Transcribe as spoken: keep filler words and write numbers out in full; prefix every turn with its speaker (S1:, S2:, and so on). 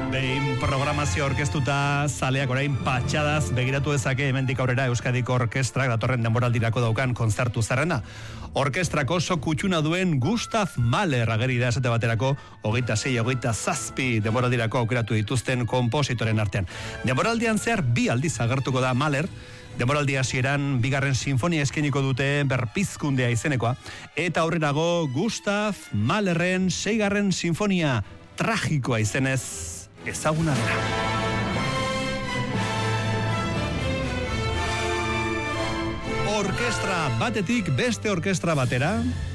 S1: Behin programazio orkestuta zaleak orain patxadaz begiratu dezake hemendik aurrera Euskadiko Orkestrak datorren denboraldirako daukan kontzertu zerrena. Orkestrako oso kutxuna duen Gustav Mahler ageri da esate baterako hogeita sei, hogeita zazpi denboraldirako aukeratu dituzten konpositoren artean. Denboraldian zehar bi aldiz agertuko da Mahler, denboraldi hasieran bigarren sinfonia eskeniko dute berpizkundea izenekoa, eta aurrerago Gustav Mahlerren seigarren sinfonia tragikoa izenez ezaguna dela. Orkestra batetik beste orkestra batera,